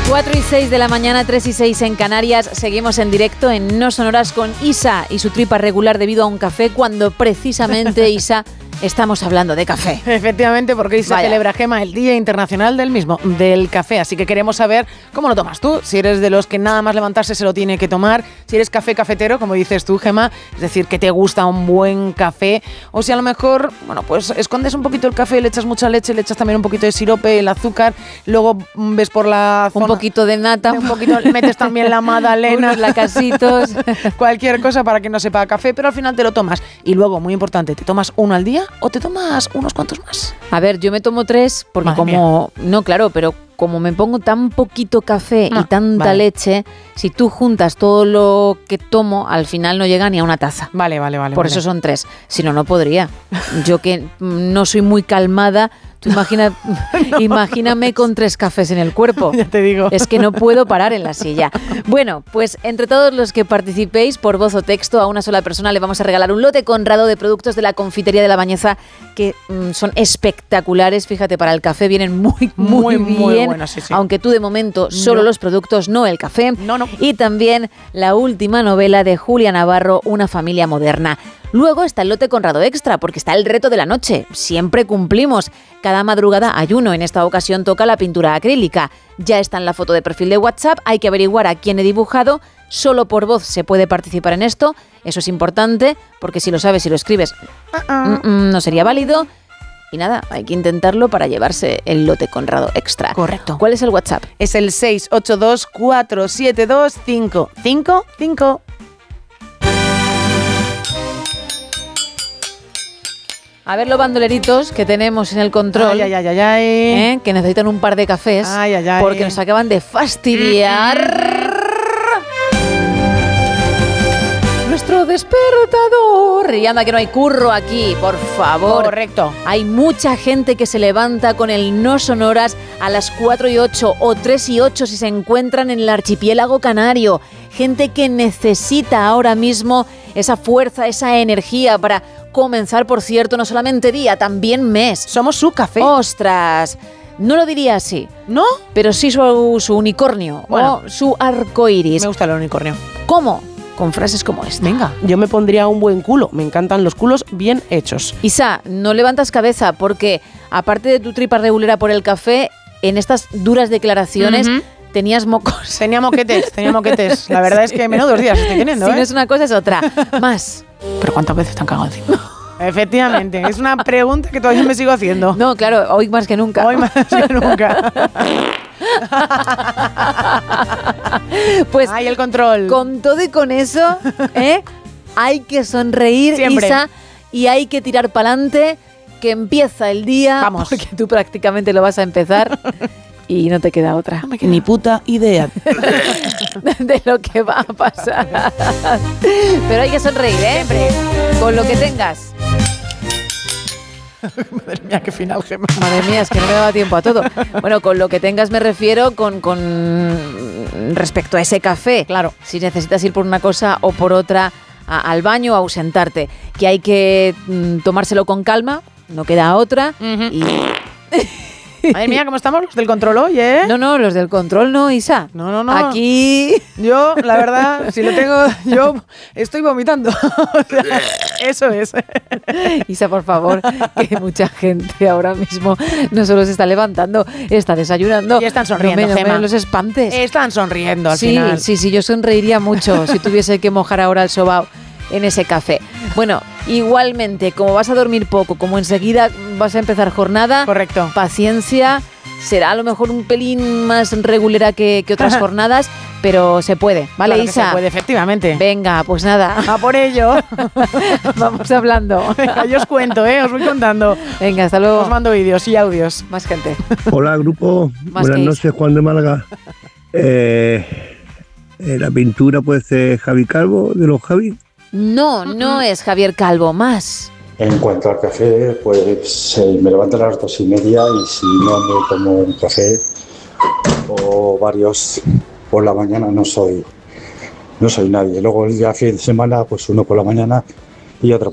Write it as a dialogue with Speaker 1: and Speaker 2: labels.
Speaker 1: 4:06 de la mañana, 3:06 en Canarias. Seguimos en directo en No Sonoras con Isa y su tripa regular debido a un café, cuando precisamente, Isa, estamos hablando de café.
Speaker 2: Efectivamente, porque hoy se celebra, Gema, el Día Internacional del Café. Así que queremos saber cómo lo tomas tú. Si eres de los que nada más levantarse se lo tiene que tomar. Si eres cafetero, como dices tú, Gema, es decir, que te gusta un buen café. O si a lo mejor, bueno, pues escondes un poquito el café, le echas mucha leche, le echas también un poquito de sirope, el azúcar. Luego ves por la zona,
Speaker 1: un poquito de nata.
Speaker 2: Un poquito, metes también la magdalena.
Speaker 1: Unos lacasitos.
Speaker 2: Cualquier cosa para que no sepa a café, pero al final te lo tomas. Y luego, muy importante, ¿te tomas uno al día o te tomas unos cuantos más?
Speaker 1: A ver, yo me tomo 3 porque no, claro, pero como me pongo tan poquito café y tanta leche, si tú juntas todo lo que tomo, al final no llega ni a una taza.
Speaker 2: Vale.
Speaker 1: Por eso son 3. Si no, no podría. Yo que no soy muy calmada, tú imagíname con 3 cafés en el cuerpo.
Speaker 2: Ya te digo.
Speaker 1: Es que no puedo parar en la silla. Bueno, pues entre todos los que participéis por voz o texto, a una sola persona le vamos a regalar un lote Conrado de productos de la confitería de La Bañeza que son espectaculares. Fíjate, para el café vienen muy bien.
Speaker 2: Bueno, sí.
Speaker 1: Aunque tú de momento solo los productos, no el café.
Speaker 2: No.
Speaker 1: Y también la última novela de Julia Navarro, Una familia moderna. Luego está el lote Conrado Extra, porque está el reto de la noche. Siempre cumplimos. Cada madrugada hay uno. En esta ocasión toca la pintura acrílica. Ya está en la foto de perfil de WhatsApp. Hay que averiguar a quién he dibujado. Solo por voz se puede participar en esto. Eso es importante, porque si lo sabes y lo escribes, no sería válido. Y nada, hay que intentarlo para llevarse el lote Conrado Extra.
Speaker 2: Correcto.
Speaker 1: ¿Cuál es el WhatsApp?
Speaker 2: Es el 682-472-555.
Speaker 1: A ver los bandoleritos que tenemos en el control.
Speaker 2: Ay.
Speaker 1: Que necesitan un par de cafés.
Speaker 2: Ay.
Speaker 1: Porque nos acaban de fastidiar nuestro despertador. Y anda que no hay curro aquí, por favor.
Speaker 2: Correcto.
Speaker 1: Hay mucha gente que se levanta con el No Sonoras a las 4:08 o 3:08 si se encuentran en el archipiélago canario. Gente que necesita ahora mismo esa fuerza, esa energía para comenzar, por cierto, no solamente día, también mes.
Speaker 2: Somos su café.
Speaker 1: ¡Ostras! No lo diría así.
Speaker 2: ¿No?
Speaker 1: Pero sí su unicornio, o su arcoiris.
Speaker 2: Me gusta el unicornio.
Speaker 1: ¿Cómo? Con frases como esta.
Speaker 2: Venga.
Speaker 3: Yo me pondría un buen culo. Me encantan los culos bien hechos.
Speaker 1: Isa, no levantas cabeza porque, aparte de tu tripa regulera por el café, en estas duras declaraciones tenías mocos.
Speaker 2: Tenía moquetes. La verdad es que menudos días estoy teniendo,
Speaker 1: Si no es una cosa, es otra. Más.
Speaker 2: ¿Pero cuántas veces te han cagado encima? Efectivamente, es una pregunta que todavía me sigo haciendo.
Speaker 1: No, claro, hoy más que nunca.
Speaker 2: Hoy más que nunca.
Speaker 1: Pues
Speaker 2: hay el control.
Speaker 1: Con todo y con eso, hay que sonreír,
Speaker 2: siempre.
Speaker 1: Isa, y hay que tirar para adelante, que empieza el día.
Speaker 2: Vamos.
Speaker 1: Porque tú prácticamente lo vas a empezar. Y no te queda otra.
Speaker 3: No me queda ni puta idea
Speaker 1: de lo que va a pasar. Pero hay que sonreír,
Speaker 2: Siempre.
Speaker 1: Con lo que tengas.
Speaker 2: Madre mía, qué final, Gemma.
Speaker 1: Madre mía, es que no me daba tiempo a todo. Bueno, con lo que tengas me refiero con respecto a ese café.
Speaker 2: Claro.
Speaker 1: Si necesitas ir por una cosa o por otra al baño o ausentarte. Que hay que tomárselo con calma, no queda otra. Y...
Speaker 2: Madre mía, ¿cómo estamos los del control hoy,
Speaker 1: No, los del control no, Isa.
Speaker 2: No.
Speaker 1: Aquí...
Speaker 2: Yo, la verdad, si lo tengo, yo estoy vomitando. O sea, eso es.
Speaker 1: Isa, por favor, que mucha gente ahora mismo no solo se está levantando, está desayunando.
Speaker 2: Y están sonriendo,
Speaker 1: no
Speaker 2: Gemma.
Speaker 1: me los espantes.
Speaker 2: Están sonriendo al final.
Speaker 1: Sí, yo sonreiría mucho si tuviese que mojar ahora el sobao en ese café. Bueno, igualmente, como vas a dormir poco, como enseguida vas a empezar jornada,
Speaker 2: correcto,
Speaker 1: paciencia, será a lo mejor un pelín más regulera que otras jornadas, pero se puede, ¿vale,
Speaker 2: claro
Speaker 1: Isa?
Speaker 2: Se puede, efectivamente.
Speaker 1: Venga, pues nada.
Speaker 2: A por ello.
Speaker 1: Vamos hablando.
Speaker 2: Venga, yo os cuento, os voy contando.
Speaker 1: Venga, hasta luego.
Speaker 2: Os mando vídeos y audios.
Speaker 1: Más gente.
Speaker 4: Hola, grupo. Buenas noches, Juan de Málaga. La pintura puede ser Javi Calvo, de los Javi.
Speaker 1: No es Javier Calvo, más.
Speaker 5: En cuanto al café, pues me levanto a las 2:30 y si no me tomo un café o varios por la mañana no soy nadie. Luego el día fin de semana, pues uno por la mañana y otro